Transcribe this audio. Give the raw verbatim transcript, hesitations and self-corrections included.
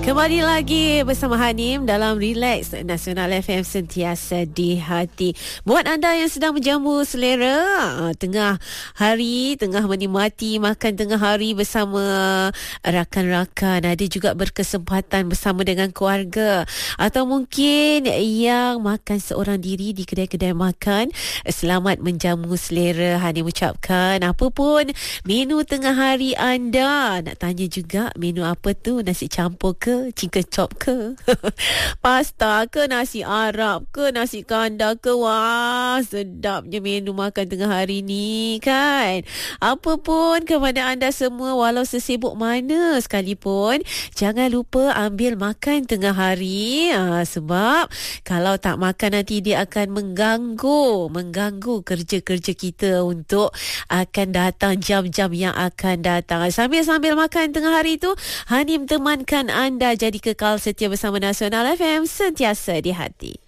Kembali lagi bersama Hanim dalam Relax Nasional F M, sentiasa di hati. Buat anda yang sedang menjamu selera tengah hari, tengah menikmati makan tengah hari bersama rakan-rakan, ada juga berkesempatan bersama dengan keluarga, atau mungkin yang makan seorang diri di kedai-kedai makan, selamat menjamu selera. Hanim ucapkan apa pun menu tengah hari anda, nak tanya juga menu apa tu, nasi campur ke, chicken chop ke, pasta ke, nasi Arab ke, nasi kandar ke. Wah, sedapnya menu makan tengah hari ni kan. Apa pun kepada anda semua, walau sesibuk mana sekalipun, jangan lupa ambil makan tengah hari. Ha, sebab kalau tak makan nanti dia akan mengganggu mengganggu kerja-kerja kita untuk akan datang jam-jam yang akan datang. Sambil-sambil makan tengah hari tu, Hanim temankan anda jadi kekal setia bersama Nasional F M, sentiasa di hati.